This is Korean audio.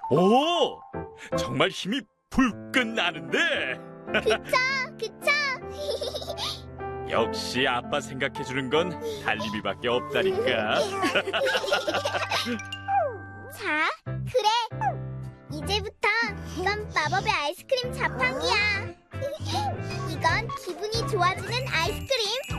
오! 정말 힘이 불끈 나는데? 그쵸? 역시 아빠 생각해주는 건 달림이밖에 없다니까. 자, 그래. 이제부터 이건 마법의 아이스크림 자판기야. 이건 기분이 좋아지는 아이스크림.